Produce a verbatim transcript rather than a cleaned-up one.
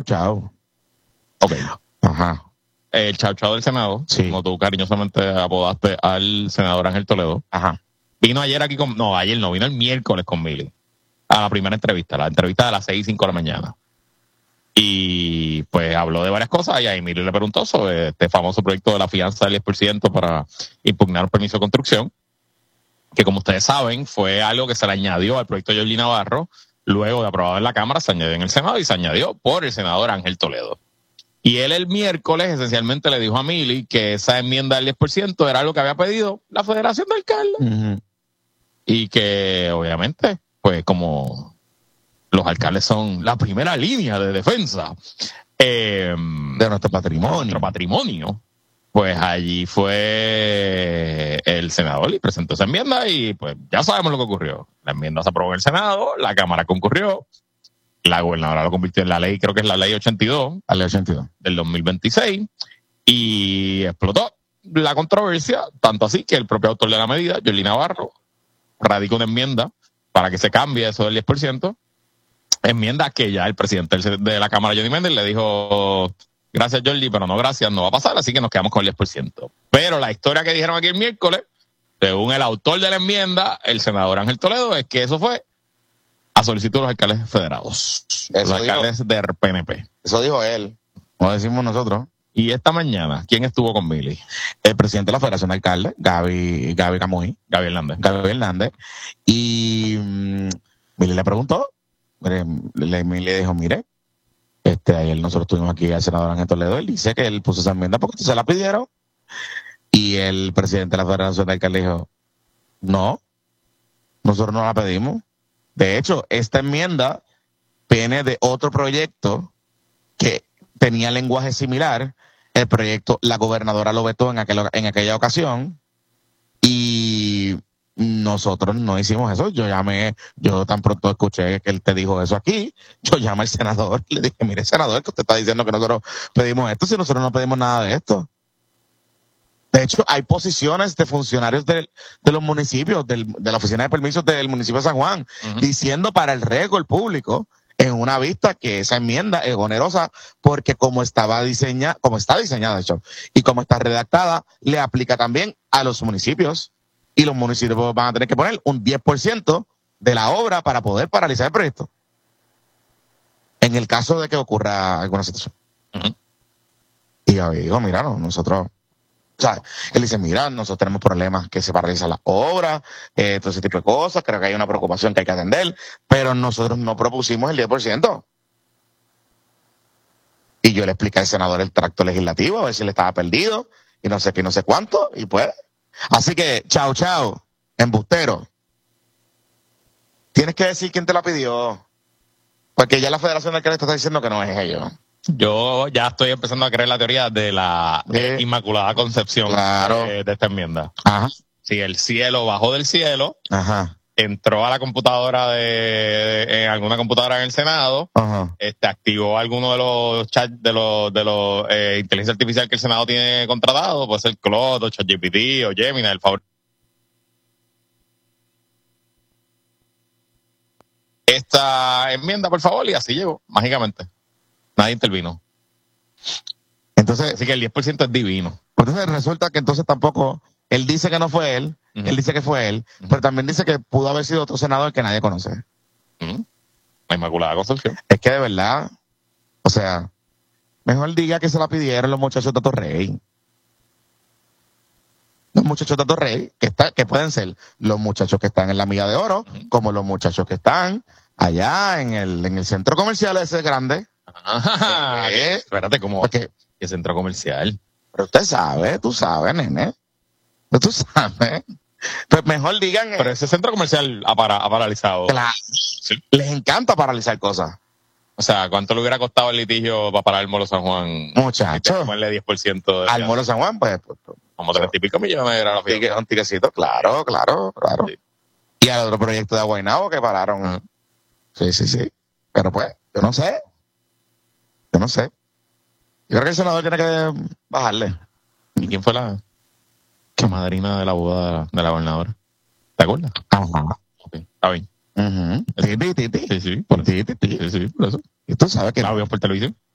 chao. Ok. Ajá. El chau chau del Senado, Sí. como tú cariñosamente apodaste al senador Ángel Toledo, Ajá. vino ayer aquí con, no, ayer no, vino el miércoles con Mili, a la primera entrevista, la entrevista de las seis y cinco de la mañana. Y pues habló de varias cosas y ahí Mili le preguntó sobre este famoso proyecto de la fianza del diez por ciento para impugnar un permiso de construcción, que como ustedes saben fue algo que se le añadió al proyecto de Jordi Navarro, luego de aprobado en la Cámara, se añadió en el Senado y se añadió por el senador Ángel Toledo. Y él el miércoles esencialmente le dijo a Mili que esa enmienda del diez por ciento era algo que había pedido la Federación de Alcaldes. Uh-huh. Y que obviamente, pues como los alcaldes son la primera línea de defensa eh, de nuestro patrimonio. nuestro patrimonio, pues allí fue el senador y presentó esa enmienda y pues ya sabemos lo que ocurrió. La enmienda se aprobó en el Senado, la Cámara concurrió, la gobernadora lo convirtió en la ley, creo que es la ley ochenta y dos, La ley ochenta y dos del dos mil veintiséis, y explotó la controversia, tanto así que el propio autor de la medida, Jordi Navarro, radicó una enmienda para que se cambie eso del diez por ciento, enmienda que ya el presidente de la Cámara, Johnny Méndez, le dijo, gracias Jordi, pero no gracias, no va a pasar, así que nos quedamos con el diez por ciento. Pero la historia que dijeron aquí el miércoles, según el autor de la enmienda, el senador Ángel Toledo, es que eso fue a solicitud de los alcaldes federados, Eso los dijo, alcaldes del P N P. Eso dijo él, no decimos nosotros. Y esta mañana, ¿quién estuvo con Mili? El presidente de la Federación de Alcaldes, Gaby, Gaby Camuy. Gaby Hernández. Gaby Hernández. Y um, Mili le preguntó, mire, le, Mili le dijo, mire, este, ayer nosotros tuvimos aquí al senador Ángel Toledo, él dice que él puso esa enmienda porque se la pidieron. Y el presidente de la Federación de Alcaldes dijo, no, nosotros no la pedimos. De hecho, esta enmienda viene de otro proyecto que tenía lenguaje similar. El proyecto, la gobernadora lo vetó en, aquel, en aquella ocasión y nosotros no hicimos eso. Yo llamé, yo tan pronto escuché que él te dijo eso aquí, yo llamé al senador y le dije, mire, senador, que usted está diciendo que nosotros pedimos esto si nosotros no pedimos nada de esto. De hecho, hay posiciones de funcionarios de, de los municipios, del, de la Oficina de Permisos del municipio de San Juan, uh-huh, diciendo para el riesgo el público en una vista que esa enmienda es onerosa porque como estaba diseñada, como está diseñada, de hecho, y como está redactada, le aplica también a los municipios y los municipios van a tener que poner un diez por ciento de la obra para poder paralizar el proyecto. En el caso de que ocurra alguna situación. Uh-huh. Y yo digo, mira, no, nosotros... O sea, él dice, mira, nosotros tenemos problemas que se paralizan las obras, eh, todo ese tipo de cosas, creo que hay una preocupación que hay que atender, pero nosotros no propusimos el diez por ciento. Y yo le expliqué al senador el tracto legislativo, a ver si él estaba perdido, y no sé qué, no sé cuánto, y pues. Así que, chao, chao, embustero. Tienes que decir quién te la pidió, porque ya la Federación de Alcaldes está diciendo que no es ellos. Yo ya estoy empezando a creer la teoría de la eh, Inmaculada Concepción, claro, de, de esta enmienda. Ajá. Si el cielo bajó del cielo, ajá, entró a la computadora de, de en alguna computadora en el Senado, ajá, este activó alguno de los chats de los de los eh, inteligencia artificial que el Senado tiene contratado, puede ser Claude o ChatGPT o Gemini, el favor. Esta enmienda, por favor, y así llegó, mágicamente. Nadie intervino. Entonces, así que el diez por ciento es divino. Entonces resulta que entonces tampoco, él dice que no fue él, uh-huh, él dice que fue él, uh-huh, pero también dice que pudo haber sido otro senador que nadie conoce. Uh-huh. La Inmaculada Concepción. Es que de verdad, o sea, mejor diga que se la pidieron los muchachos de Torrey. Los muchachos de Torrey, que, está, que pueden ser los muchachos que están en la Milla de Oro, uh-huh, como los muchachos que están allá en el, en el centro comercial ese grande. Ajá, ¿qué? Espérate, ¿cómo? Porque, ¿qué centro comercial? Pero usted sabe, tú sabes, nene. Tú sabes. Pues mejor digan... Pero ese centro comercial ha, para, ha paralizado. Claro. Sí. Les encanta paralizar cosas. O sea, ¿cuánto le hubiera costado el litigio para parar el Molo San Juan? Muchacho. Ponerle diez por ciento. De al Molo San Juan, pues... pues, pues como treinta y pico millones era la fiesta. Un tiquecito, claro, claro, claro. Sí. Y al otro proyecto de Guaynabo que pararon. Uh-huh. Sí, sí, sí. Pero pues, yo no sé. Yo no sé. Yo creo que el senador tiene que bajarle. ¿Y quién fue la, la madrina de la boda de la gobernadora? ¿Te acuerdas? Ajá. Okay. Está bien. Uh-huh. Titi, titi. Sí, sí. Por titi, titi. Sí, sí, por eso. Y tú sabes que... ¿La vimos por televisión?